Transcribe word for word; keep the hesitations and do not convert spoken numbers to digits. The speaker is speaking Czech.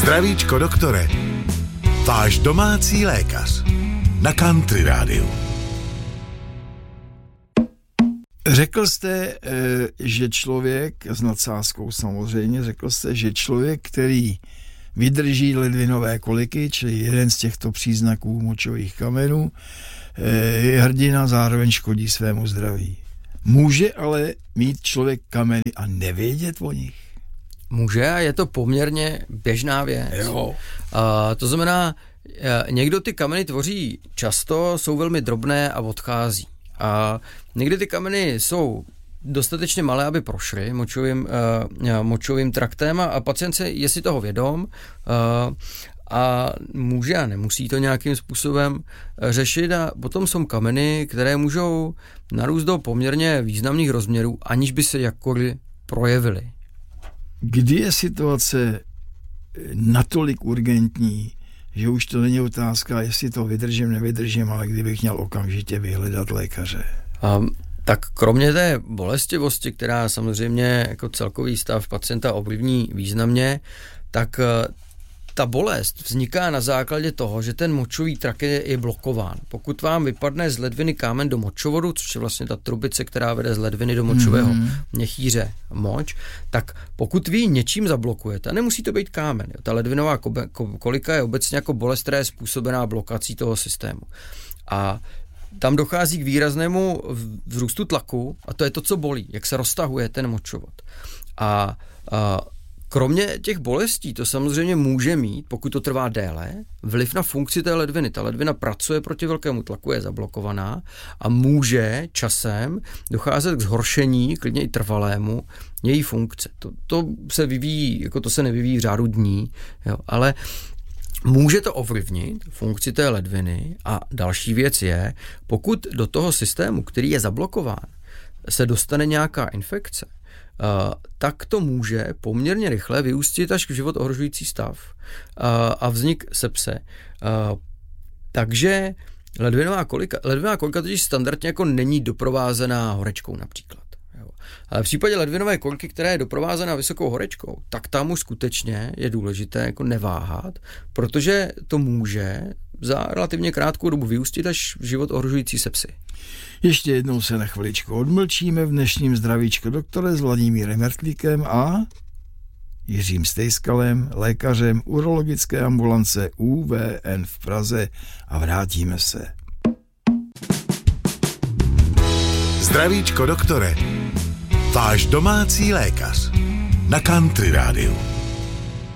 Zdravíčko doktore, váš domácí lékař na Country Rádiu. Řekl jste, že člověk, s nadsázkou samozřejmě, řekl jste, že člověk, který vydrží ledvinové koliky, čili jeden z těchto příznaků močových kamenů, je hrdina, zároveň škodí svému zdraví. Může ale mít člověk kameny a nevědět o nich? Může a je to poměrně běžná věc. Jo. A to znamená, někdo ty kameny tvoří často, jsou velmi drobné a odchází. A někdy ty kameny jsou dostatečně malé, aby prošly močovým, uh, močovým traktem a, a pacient se je si toho vědom uh, a může a nemusí to nějakým způsobem řešit a potom jsou kameny, které můžou narůst do poměrně významných rozměrů, aniž by se jakkoliv projevily. Kdy je situace natolik urgentní, že už to není otázka, jestli to vydržím, nevydržím, ale kdybych měl okamžitě vyhledat lékaře? Um, tak kromě té bolestivosti, která samozřejmě jako celkový stav pacienta ovlivní významně, tak ta bolest vzniká na základě toho, že ten močový trakt je, je blokován. Pokud vám vypadne z ledviny kámen do močovodu, což je vlastně ta trubice, která vede z ledviny do močového mm-hmm. měchýře moč, tak pokud vy něčím zablokujete, a nemusí to být kámen, jo, ta ledvinová kolika je obecně jako bolest, která je způsobená blokací toho systému. A tam dochází k výraznému vzrůstu tlaku a to je to, co bolí, jak se roztahuje ten močovod. A, a kromě těch bolestí to samozřejmě může mít, pokud to trvá déle, vliv na funkci té ledviny. Ta ledvina pracuje proti velkému tlaku, je zablokovaná a může časem docházet k zhoršení, klidně i trvalému, její funkce. To, to se vyvíjí, jako to se nevyvíjí v řádu dní, jo, ale může to ovlivnit funkci té ledviny a další věc je, pokud do toho systému, který je zablokován, se dostane nějaká infekce, Uh, tak to může poměrně rychle vyústit až k život ohrožující stav uh, a vznik sepse. Uh, takže ledvinová kolika, ledvinová kolika totiž standardně jako není doprovázená horečkou například. Jo. Ale v případě ledvinové koliky, která je doprovázená vysokou horečkou, tak tam už skutečně je důležité jako neváhat, protože to může za relativně krátkou dobu vyústit až v život ohrožující sepsy. Ještě jednou se na chviličku odmlčíme v dnešním Zdravíčko doktore s Vladimírem Mertlíkem a Jiřím Stejskalem, lékařem urologické ambulance U V N v Praze a vrátíme se. Zdravíčko doktore, váš domácí lékař na Country Rádiu.